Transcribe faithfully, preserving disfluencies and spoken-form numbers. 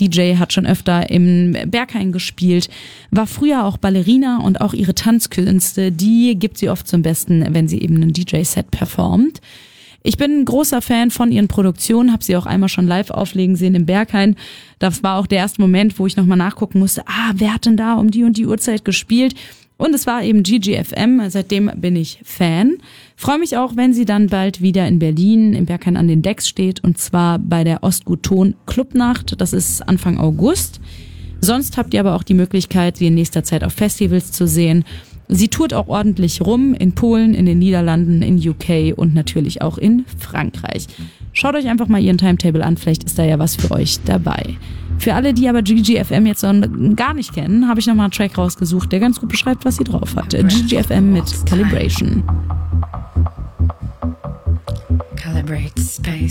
D J, hat schon öfter im Berghain gespielt, war früher auch Ballerina und auch ihre Tanzkünste, die gibt sie oft zum Besten, wenn sie eben ein D J-Set performt. Ich bin ein großer Fan von ihren Produktionen, habe sie auch einmal schon live auflegen sehen im Berghain. Das war auch der erste Moment, wo ich nochmal nachgucken musste, ah, wer hat denn da um die und die Uhrzeit gespielt? Und es war eben G G F M, seitdem bin ich Fan. Freue mich auch, wenn sie dann bald wieder in Berlin im Berghain an den Decks steht, und zwar bei der Ostgut-Ton Clubnacht, das ist Anfang August. Sonst habt ihr aber auch die Möglichkeit, sie in nächster Zeit auf Festivals zu sehen. Sie tourt auch ordentlich rum in Polen, in den Niederlanden, in U K und natürlich auch in Frankreich. Schaut euch einfach mal ihren Timetable an, vielleicht ist da ja was für euch dabei. Für alle, die aber G G F M jetzt noch gar nicht kennen, habe ich nochmal einen Track rausgesucht, der ganz gut beschreibt, was sie drauf hat. G G F M mit Calibration. Calibrate space.